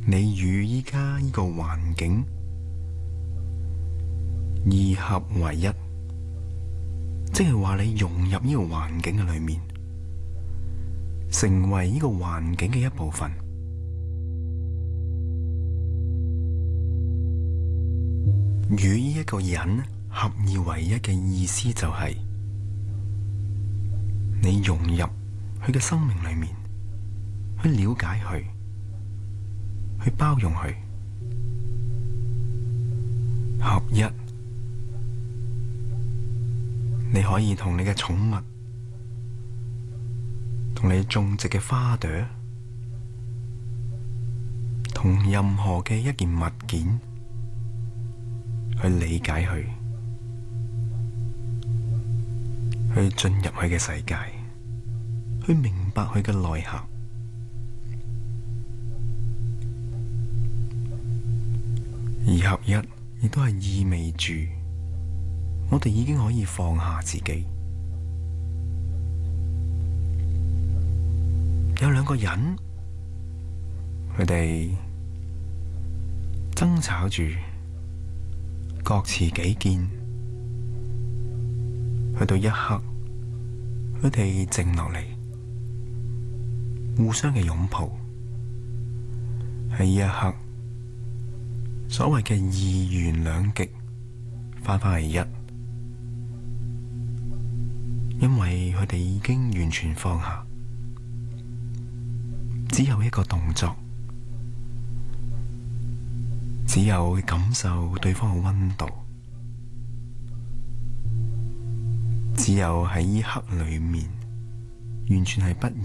你與依家呢個環境二合為一，即係話你融入呢個環境嘅裏面，成為呢個環境嘅一部分。與呢一個人合二為一嘅意思就係你融入佢嘅生命裏面，去了解佢，去包容佢。合一，你可以同你嘅寵物，同你種植嘅花朵，同任何嘅一件物件去理解佢，去進入佢嘅世界，去明白佢嘅內涵。而合一亦都係意味住，我哋已經可以放下自己。有兩個人，佢哋爭吵住，各持己見。去到一刻，佢哋靜落嚟，互相嘅擁抱。喺呢一刻，所謂嘅二元兩極翻返去一，因為佢哋已經完全放下，只有一個動作，只有感受對方嘅溫度，只有喺呢刻裏面完全係不